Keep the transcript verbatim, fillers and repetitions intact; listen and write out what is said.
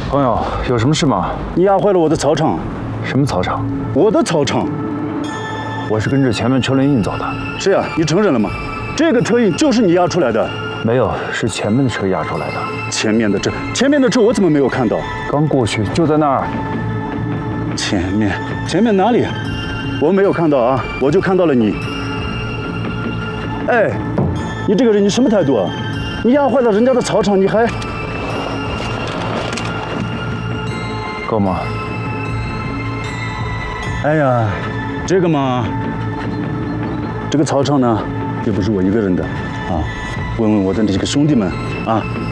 朋友，有什么事吗？ 你压坏了我的草场。 什么草场？ 我的草场。 我是跟着前面车轮印走的。 是呀，你承认了吗？这个车印就是你压出来的。 没有，是前面的车压出来的。 前面的车，前面的车我怎么没有看到？ 刚过去，就在那儿。 前面，前面哪里？我没有看到啊，我就看到了你。哎，你这个人，你什么态度啊？你压坏了人家的草场，你还…… 够吗？ 哎呀，这个嘛，这个草场呢，也不是我一个人的啊。问问我的这个兄弟们啊，